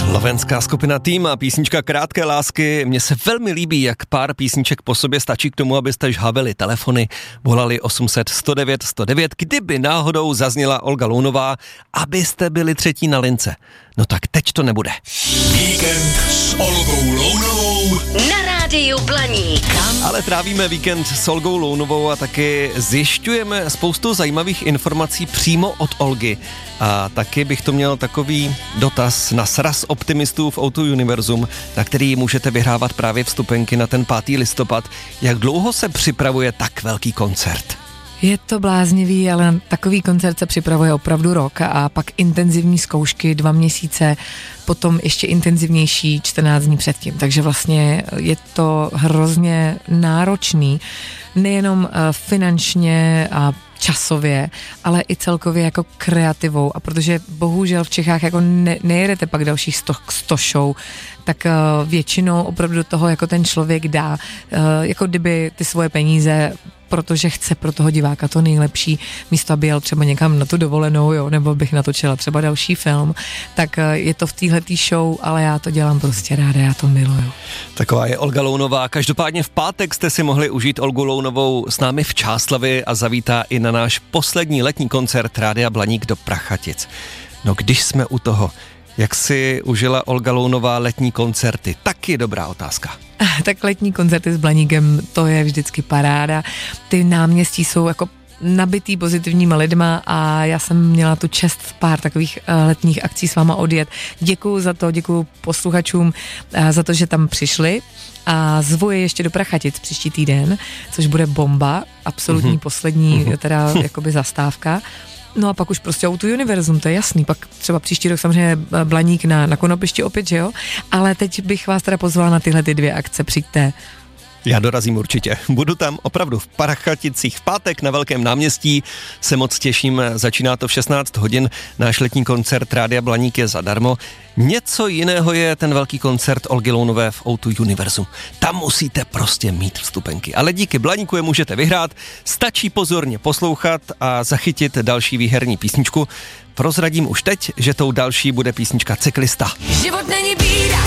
Slovenská skupina Tým a písnička Krátké lásky. Mně se velmi líbí, jak pár písniček po sobě stačí k tomu, abyste žhavili telefony, volali 800 109 109, kdyby náhodou zazněla Olga Lounová, abyste byli třetí na lince. No tak teď to nebude. Víkend s Olgou Lounovou na rádiu Blaník. Ale trávíme víkend s Olgou Lounovou a taky zjišťujeme spoustu zajímavých informací přímo od Olgy. A taky bych to měl takový dotaz na sraz optimistů v O2 Univerzum, na který můžete vyhrávat právě vstupenky na ten 5. listopad. Jak dlouho se připravuje tak velký koncert? Je to bláznivý, ale takový koncert se připravuje opravdu rok a pak intenzivní zkoušky 2 měsíce, potom ještě intenzivnější 14 dní předtím. Takže vlastně je to hrozně náročný, nejenom finančně a časově, ale i celkově jako kreativou. A protože bohužel v Čechách jako nejedete pak dalších 100 show, tak většinou opravdu do toho jako ten člověk dá, jako kdyby ty svoje peníze, protože chce pro toho diváka to nejlepší, místo aby jel třeba někam na tu dovolenou, jo, nebo bych natočila třeba další film, tak je to v téhletý show, ale já to dělám prostě ráda, já to miluju. Taková je Olga Lounová. Každopádně v pátek jste si mohli užít Olgu Lounovou s námi v Čáslavi a zavítá i na náš poslední letní koncert Rádia Blaník do Prachatic. No když jsme u toho, jak si užila Olga Lounová letní koncerty? Taky dobrá otázka. Tak letní koncerty s Blaníkem, to je vždycky paráda. Ty náměstí jsou jako nabitý pozitivníma lidma a já jsem měla tu čest pár takových letních akcí s váma odjet. Děkuju za to, děkuju posluchačům za to, že tam přišli a zvu je ještě do Prachatic příští týden, což bude bomba, absolutní poslední teda jakoby zastávka. No a pak už prostě O2 Univerzum, to je jasný, pak třeba příští rok samozřejmě Blaník na Konopišti opět, že jo? Ale teď bych vás teda pozvala na tyhle 2 akce, přijďte. Já dorazím určitě. Budu tam opravdu v Prachaticích v pátek na Velkém náměstí. Se moc těším, začíná to v 16 hodin. Náš letní koncert Rádia Blaník je zadarmo. Něco jiného je ten velký koncert Olgy Lounové v O2 Univerzu. Tam musíte prostě mít vstupenky. Ale díky Blaníku je můžete vyhrát. Stačí pozorně poslouchat a zachytit další výherní písničku. Prozradím už teď, že tou další bude písnička Cyklista. Život není bída,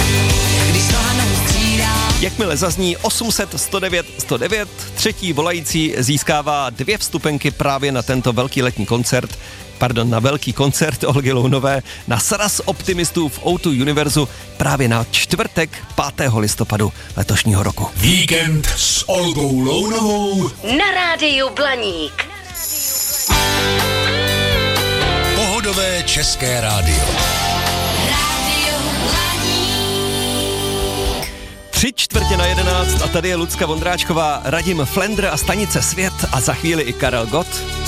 když noha neustřídá. Jakmile zazní 800 109 109, třetí volající získává 2 vstupenky právě na tento velký letní koncert, na velký koncert Olgy Lounové na sraz optimistů v O2 Univerzu právě na čtvrtek 5. listopadu letošního roku. Víkend s Olgou Lounovou na rádiu Blaník. Pohodové české rádio. 11:03 a tady je Lucka Vondráčková, Radim Flendr a stanice Svět a za chvíli i Karel Gott.